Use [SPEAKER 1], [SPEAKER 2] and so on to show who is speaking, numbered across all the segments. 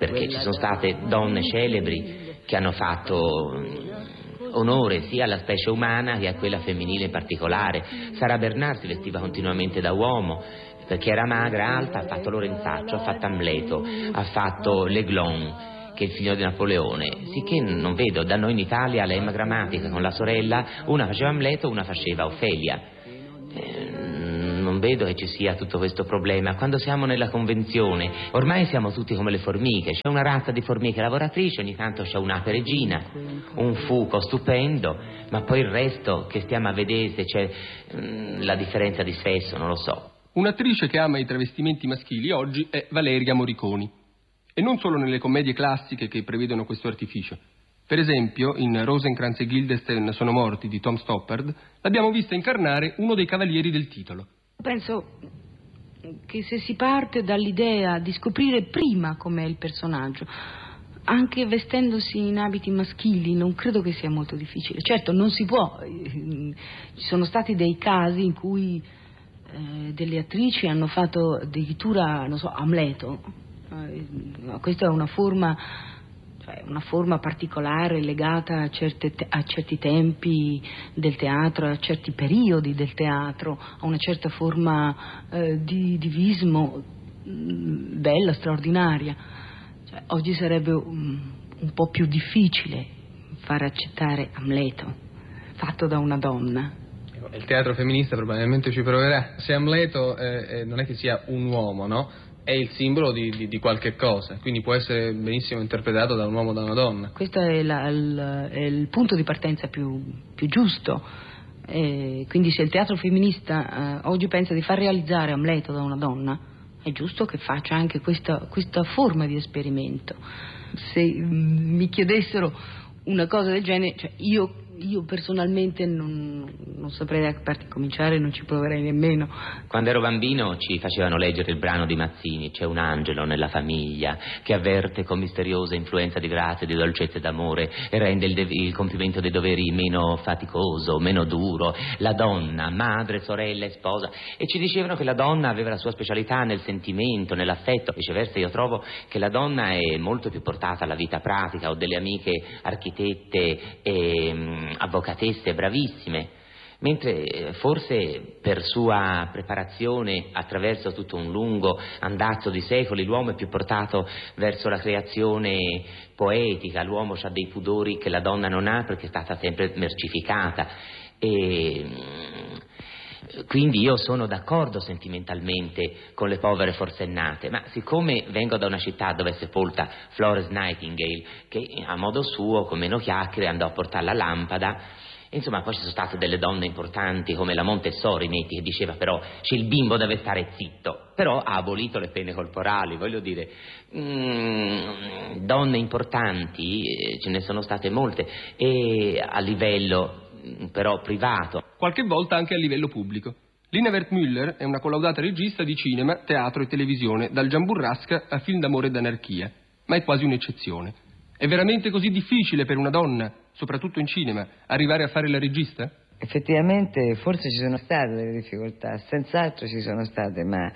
[SPEAKER 1] perché ci sono state donne celebri che hanno fatto onore sia alla specie umana che a quella femminile in particolare. Sara Bernard si vestiva continuamente da uomo perché era magra, alta, ha fatto Lorenzaccio, ha fatto Amleto, ha fatto l'Aiglon, che è il figlio di Napoleone, sicché non vedo, da noi in Italia l'Emma Grammatica con la sorella, una faceva Amleto, una faceva Ofelia. Non vedo che ci sia tutto questo problema. Quando siamo nella convenzione, ormai siamo tutti come le formiche, c'è una razza di formiche lavoratrici, ogni tanto c'è un'ape regina, un fuco stupendo, ma poi il resto che stiamo a vedere se c'è la differenza di sesso, non lo so.
[SPEAKER 2] Un'attrice che ama i travestimenti maschili oggi è Valeria Moriconi. E non solo nelle commedie classiche che prevedono questo artificio. Per esempio, in Rosencrantz e Guildenstern sono morti di Tom Stoppard, l'abbiamo vista incarnare uno dei cavalieri del titolo.
[SPEAKER 3] Penso che se si parte dall'idea di scoprire prima com'è il personaggio, anche vestendosi in abiti maschili, non credo che sia molto difficile. Certo, non si può. Ci sono stati dei casi in cui delle attrici hanno fatto addirittura, non so, Amleto. Questa è una forma particolare legata a certi tempi del teatro, a certi periodi del teatro, a una certa forma di divismo bella, straordinaria. Cioè, oggi sarebbe un po' più difficile far accettare Amleto fatto da una donna.
[SPEAKER 4] Il teatro femminista probabilmente ci proverà. Se Amleto non è che sia un uomo, no? È il simbolo di qualche cosa, quindi può essere benissimo interpretato da un uomo o da una donna.
[SPEAKER 3] Questo è il punto di partenza più giusto. Quindi se il teatro femminista oggi pensa di far realizzare Amleto da una donna, è giusto che faccia anche questa forma di esperimento. Se mi chiedessero una cosa del genere, cioè io personalmente non saprei da che parte cominciare, non ci proverei nemmeno.
[SPEAKER 1] Quando ero bambino ci facevano leggere il brano di Mazzini, c'è un angelo nella famiglia che avverte con misteriosa influenza di grazia, di dolcezza e d'amore e rende il compimento dei doveri meno faticoso, meno duro, la donna, madre, sorella e sposa, e ci dicevano che la donna aveva la sua specialità nel sentimento, nell'affetto. Viceversa io trovo che la donna è molto più portata alla vita pratica. Ho delle amiche architette e avvocatesse bravissime, mentre forse per sua preparazione attraverso tutto un lungo andazzo di secoli l'uomo è più portato verso la creazione poetica, l'uomo ha dei pudori che la donna non ha perché è stata sempre mercificata, e quindi io sono d'accordo sentimentalmente con le povere forsennate, ma siccome vengo da una città dove è sepolta Florence Nightingale, che a modo suo con meno chiacchiere andò a portare la lampada, insomma poi ci sono state delle donne importanti come la Montessori, metti, che diceva però c'è il bimbo deve stare zitto, però ha abolito le pene corporali, voglio dire, donne importanti ce ne sono state molte, e a livello però privato.
[SPEAKER 2] Qualche volta anche a livello pubblico. Lina Wertmüller è una collaudata regista di cinema, teatro e televisione, dal Gian Burrasca a Film d'amore ed anarchia, ma è quasi un'eccezione. È veramente così difficile per una donna, soprattutto in cinema, arrivare a fare la regista?
[SPEAKER 5] Effettivamente forse ci sono state delle difficoltà, senz'altro ci sono state, ma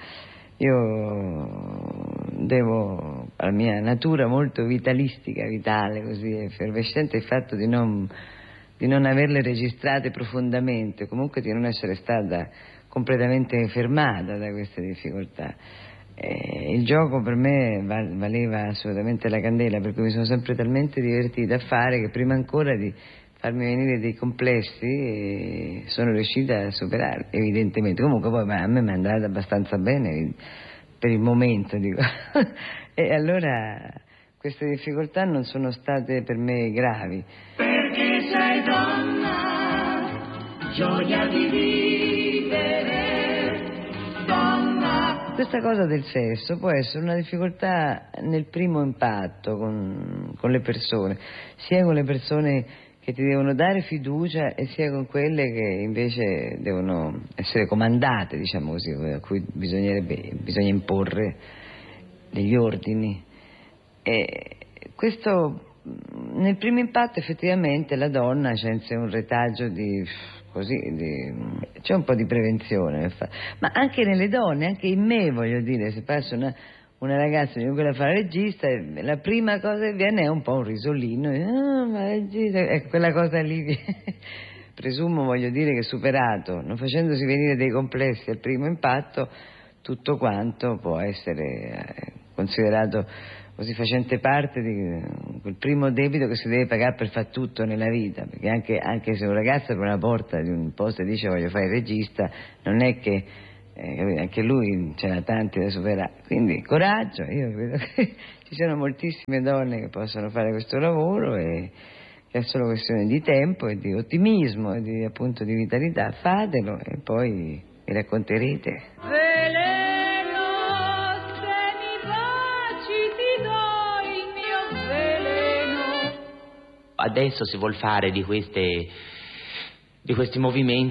[SPEAKER 5] io devo alla mia natura molto vitalistica, vitale, così effervescente, il fatto di non averle registrate profondamente, comunque di non essere stata completamente fermata da queste difficoltà. Il gioco per me valeva assolutamente la candela, perché mi sono sempre talmente divertita a fare che prima ancora di farmi venire dei complessi sono riuscita a superarli, evidentemente. Comunque poi a me mi è andata abbastanza bene per il momento, dico. E allora queste difficoltà non sono state per me gravi.
[SPEAKER 6] Perché sei donna, gioia di vivere, donna.
[SPEAKER 5] Questa cosa del sesso può essere una difficoltà nel primo impatto con le persone, sia con le persone che ti devono dare fiducia e sia con quelle che invece devono essere comandate, diciamo così, a cui bisogna imporre degli ordini. E questo, nel primo impatto effettivamente la donna c'è in sé un retaggio c'è un po' di prevenzione, ma anche nelle donne, anche in me, voglio dire, se passa una ragazza di quella fa la regista, e la prima cosa che viene è un po' un risolino, ma regista, ecco, quella cosa lì presumo, voglio dire, che superato, non facendosi venire dei complessi al primo impatto, tutto quanto può essere considerato così facente parte di quel primo debito che si deve pagare per fare tutto nella vita, perché anche se un ragazzo apre una porta di un posto e dice voglio fare il regista, non è che anche lui ce n'ha tanti da superare, quindi coraggio, io credo che ci siano moltissime donne che possono fare questo lavoro e che è solo questione di tempo e di ottimismo e di, appunto, di vitalità. Fatelo e poi mi racconterete.
[SPEAKER 6] Veleno, se mi baci ti do il mio veleno.
[SPEAKER 1] Adesso si vuol fare di questi movimenti